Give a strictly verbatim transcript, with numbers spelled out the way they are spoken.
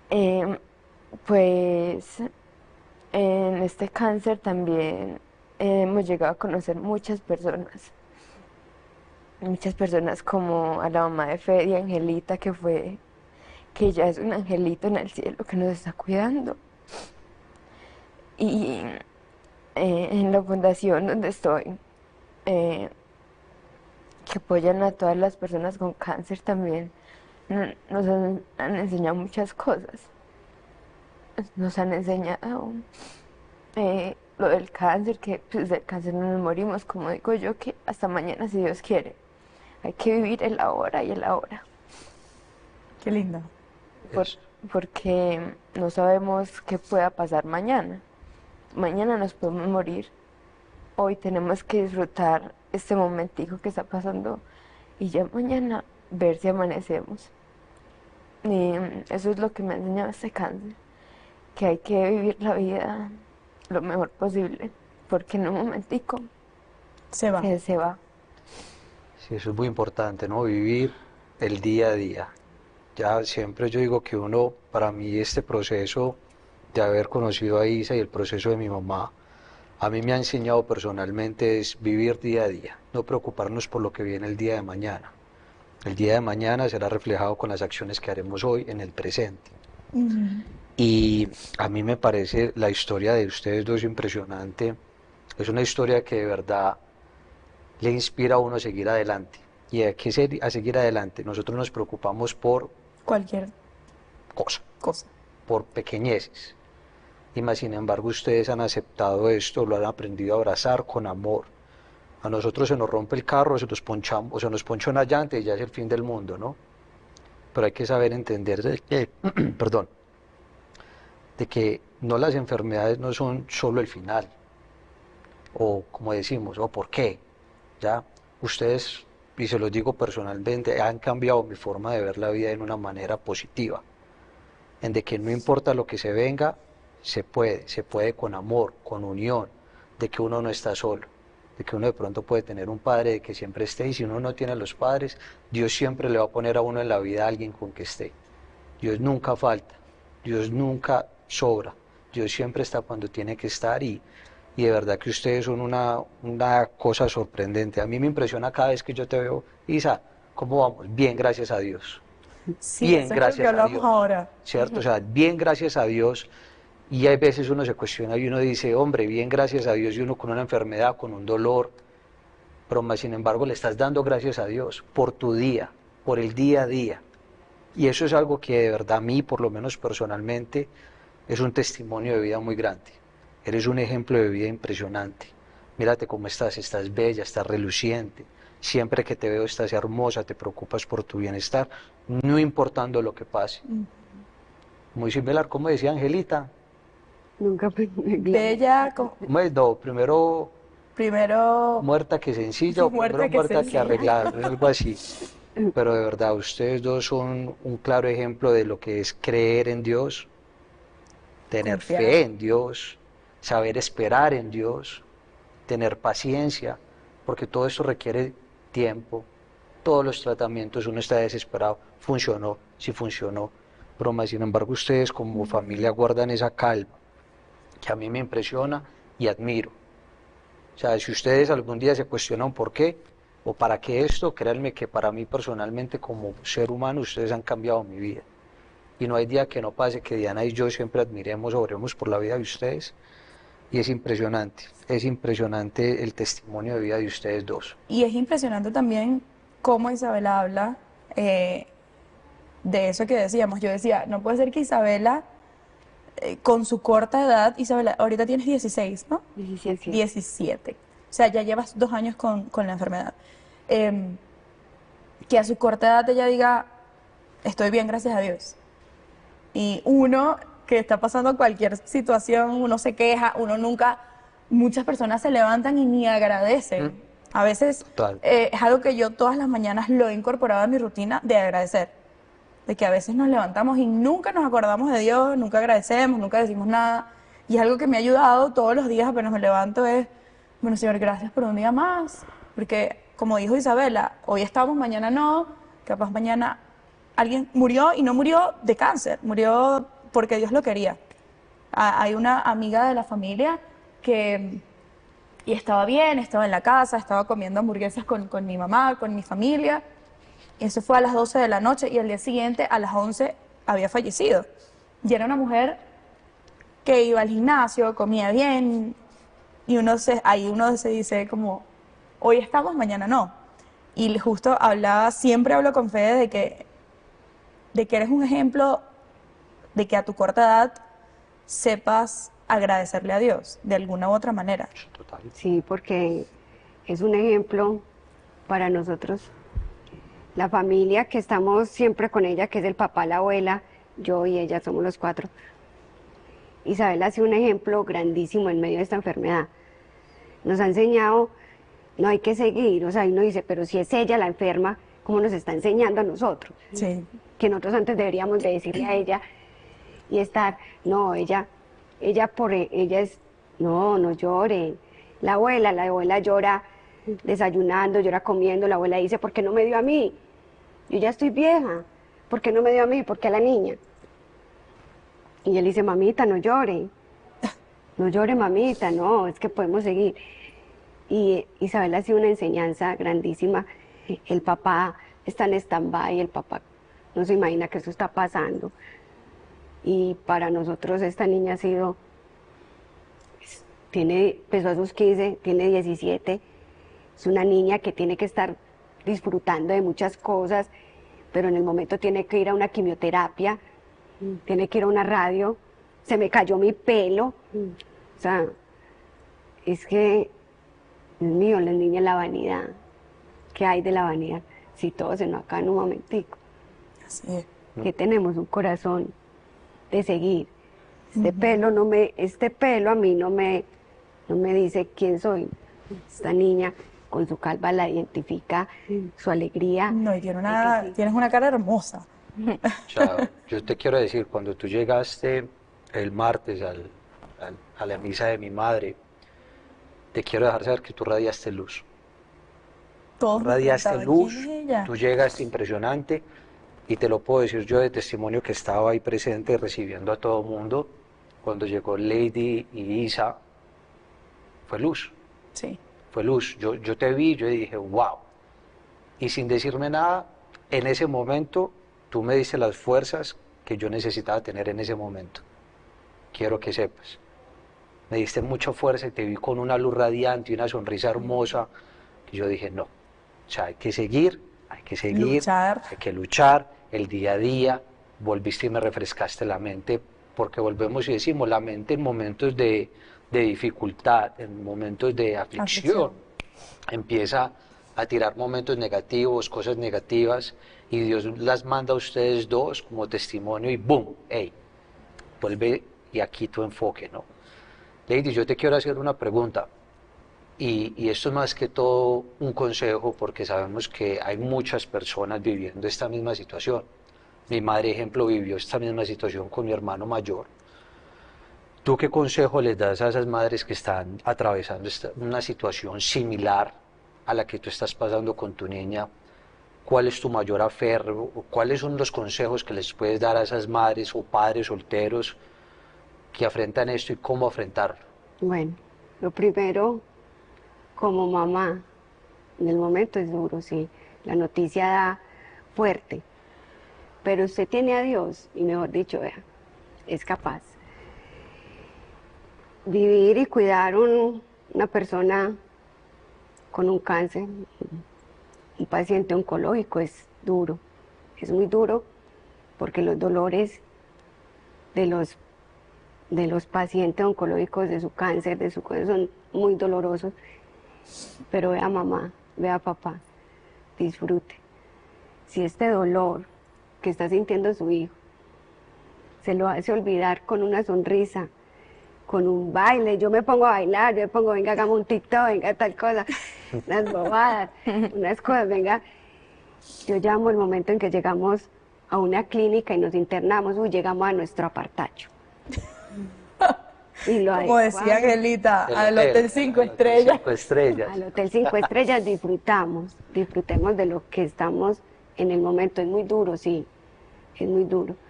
Em, pues en este cáncer también hemos llegado a conocer muchas personas, muchas personas como a la mamá de Fede, Angelita, que fue, que ya es un angelito en el cielo que nos está cuidando. Y eh, en la fundación donde estoy, eh, que apoyan a todas las personas con cáncer también, no- nos han, han enseñado muchas cosas. Nos han enseñado eh, lo del cáncer, que pues del cáncer no nos morimos, como digo yo, que hasta mañana si Dios quiere. Hay que vivir el ahora y el ahora, Qué lindo. por- Es, porque no sabemos qué pueda pasar mañana. Mañana nos podemos morir. Hoy tenemos que disfrutar este momentico que está pasando y ya mañana ver si amanecemos. Y mm, eso es lo que me ha enseñado este cáncer, que hay que vivir la vida lo mejor posible, porque en un momentico Se va. se, se va. sí, eso es muy importante, ¿no? Vivir el día a día. Ya siempre yo digo que uno, para mí este proceso de haber conocido a Isa y el proceso de mi mamá, a mí me ha enseñado personalmente es vivir día a día, no preocuparnos por lo que viene el día de mañana. El día de mañana será reflejado con las acciones que haremos hoy en el presente. Ujú. Y a mí me parece la historia de ustedes dos impresionante. Es una historia que de verdad le inspira a uno a seguir adelante. ¿Y a qué ser- a seguir adelante? Nosotros nos preocupamos por Cualquier cosas, cosa. por pequeñeces. Y más sin embargo ustedes han aceptado esto, lo han aprendido a abrazar con amor. A nosotros se nos rompe el carro, se nos ponchamos, o se nos poncha una llanta y ya es el fin del mundo, ¿no? Pero hay que saber entender de que, perdón, de que no, las enfermedades no son solo el final, o como decimos, o por qué. Ya ustedes, y se los digo personalmente, han cambiado mi forma de ver la vida en una manera positiva, en de que no importa lo que se venga, se puede, se puede con amor, con unión, de que uno no está solo, de que uno de pronto puede tener un padre de que siempre esté, y si uno no tiene los padres, Dios siempre le va a poner a uno en la vida a alguien con que esté. Dios nunca falta, Dios nunca sobra, Dios siempre está cuando tiene que estar y, y de verdad que ustedes son una, una cosa sorprendente. A mí me impresiona cada vez que yo te veo, Isa, ¿cómo vamos? Bien, gracias a Dios. Sí, Bien, eso es lo que gracias a hablamos Dios. ahora. ¿Cierto? O sea, bien, gracias a Dios. Y hay veces uno se cuestiona y uno dice, hombre, bien, gracias a Dios, y uno con una enfermedad, con un dolor, pero más sin embargo le estás dando gracias a Dios por tu día, por el día a día. Y eso es algo que de verdad a mí, por lo menos personalmente, es un testimonio de vida muy grande. Eres un ejemplo de vida impresionante. Mírate cómo estás, estás bella, estás reluciente. Siempre que te veo estás hermosa, te preocupas por tu bienestar, no importando lo que pase. Mm. Muy similar, como decía Angelita. Nunca pensé que la Bella, co- ¿Cómo es? No, primero primero muerta que sencilla o primero muerta que muerta que sencilla. arreglar, algo así. Pero de verdad, ustedes dos son un claro ejemplo de lo que es creer en Dios, tener Confiar. fe en Dios, saber esperar en Dios, tener paciencia, porque todo esto requiere tiempo. Todos los tratamientos, uno está desesperado, funcionó, sí funcionó, pero más sin embargo ustedes como familia guardan esa calma, que a mí me impresiona y admiro. O sea, si ustedes algún día se cuestionan por qué o para qué esto, créanme que para mí personalmente como ser humano ustedes han cambiado mi vida. Y no hay día que no pase que Diana y yo siempre admiremos, oremos por la vida de ustedes. Y es impresionante, es impresionante el testimonio de vida de ustedes dos. Y es impresionante también cómo Isabela habla eh, de eso que decíamos. Yo decía, no puede ser que Isabela, eh, con su corta edad, Isabela, ahorita tienes dieciséis, ¿no? diecisiete. Diecisiete. O sea, ya llevas dos años con, con la enfermedad. Em, que a su corta edad ella diga, estoy bien, gracias a Dios. Y uno que está pasando cualquier situación, uno se queja, uno nunca, muchas personas se levantan y ni agradecen. ¿Mm? A veces Total. eh, es algo que yo todas las mañanas lo he incorporado a mi rutina de agradecer. De que a veces nos levantamos y nunca nos acordamos de Dios, nunca agradecemos, nunca decimos nada. Y es algo que me ha ayudado todos los días apenas me levanto es, bueno, Señor, gracias por un día más. Porque, como dijo Isabela, hoy estamos, mañana no, capaz mañana alguien murió y no murió de cáncer, murió porque Dios lo quería. A- Hay una amiga de la familia que y estaba bien, estaba en la casa, estaba comiendo hamburguesas con, con mi mamá, con mi familia. Y eso fue a las doce de la noche y al día siguiente a las once había fallecido. Y era una mujer que iba al gimnasio, comía bien y uno se, ahí uno se dice como, hoy estamos, mañana no. Y justo hablaba, siempre hablo con Fede de que, de que eres un ejemplo de que a tu corta edad sepas agradecerle a Dios de alguna u otra manera. Total. Sí, porque es un ejemplo para nosotros. La familia que estamos siempre con ella, que es el papá, la abuela, yo y ella somos los cuatro. Isabel ha sido un ejemplo grandísimo en medio de esta enfermedad. Nos ha enseñado, no hay que seguir, o sea, uno dice, pero si es ella la enferma, ¿cómo nos está enseñando a nosotros? Sí. Que nosotros antes deberíamos de decirle a ella y estar, no, ella, ella por, ella es, no, no llore. La abuela, la abuela llora desayunando, llora comiendo, la abuela dice, ¿por qué no me dio a mí? Yo ya estoy vieja, ¿por qué no me dio a mí? ¿Por qué a la niña? Y él dice, mamita, no llore, no llore, mamita, no, es que podemos seguir. Y Isabel ha sido una enseñanza grandísima. El papá está en stand-by, el papá no se imagina que eso está pasando. Y para nosotros esta niña ha sido, tiene, empezó a sus quince, tiene diecisiete, es una niña que tiene que estar disfrutando de muchas cosas, pero en el momento tiene que ir a una quimioterapia, tiene que ir a una radio, se me cayó mi pelo, o sea, es que, Dios mío, la niña, la vanidad, ¿qué hay de la vanidad? Si todo se nos acaba en un momentico, Así es. que tenemos un corazón de seguir. Este pelo no me, este pelo a mí no me, no me dice quién soy. Esta niña con su calva la identifica, su alegría. No, y tiene de una, que sí. tienes una cara hermosa. O sea, yo te quiero decir, cuando tú llegaste el martes al- al- a la misa de mi madre, te quiero dejar saber que tú radiaste luz. Todos me Radiaste preguntaban, luz, ¿quién es ella? tú llegaste impresionante y te lo puedo decir yo de testimonio que estaba ahí presente recibiendo a todo mundo. Cuando llegó Lady y Isa, fue luz, Sí. fue luz. Yo, yo te vi, yo dije, wow. Y sin decirme nada, en ese momento tú me diste las fuerzas que yo necesitaba tener en ese momento. Quiero que sepas. Me diste mucha fuerza y te vi con una luz radiante y una sonrisa hermosa. Y yo dije, no, o sea, hay que seguir, hay que seguir, Luchar. hay que luchar el día a día. Volviste y me refrescaste la mente, porque volvemos y decimos, la mente en momentos de, de dificultad, en momentos de aflicción, Aflicción. empieza a tirar momentos negativos, cosas negativas, y Dios las manda a ustedes dos como testimonio y ¡boom! ¡Ey! Vuelve y aquí tu enfoque, ¿no? Lady, yo te quiero hacer una pregunta, y, y esto es más que todo un consejo, porque sabemos que hay muchas personas viviendo esta misma situación. Mi madre, ejemplo, vivió esta misma situación con mi hermano mayor. ¿Tú qué consejo les das a esas madres que están atravesando esta- una situación similar a la que tú estás pasando con tu niña? ¿Cuál es tu mayor aferro? ¿Cuáles son los consejos que les puedes dar a esas madres o padres solteros que afrentan esto y cómo afrontarlo? Bueno, lo primero, como mamá, en el momento es duro, sí, la noticia da fuerte, pero usted tiene a Dios y mejor dicho, vea, es capaz. Vivir y cuidar un- una persona con un cáncer, un paciente oncológico es duro, es muy duro porque los dolores de los, de los pacientes oncológicos, de su cáncer, de su cosas son muy dolorosos, pero vea mamá, vea papá, disfrute. Si este dolor que está sintiendo su hijo se lo hace olvidar con una sonrisa, con un baile, yo me pongo a bailar, yo me pongo, venga, hagamos un TikTok, venga, tal cosa, unas bobadas, unas cosas, venga. Yo llamo el momento en que llegamos a una clínica y nos internamos, uy, llegamos a nuestro apartacho. Y lo Como decía adecuamos. Angelita, El al hotel, Hotel Cinco el hotel Estrellas. Cinco estrellas. Al Hotel Cinco Estrellas disfrutamos, disfrutemos de lo que estamos en el momento. Es muy duro, sí, es muy duro.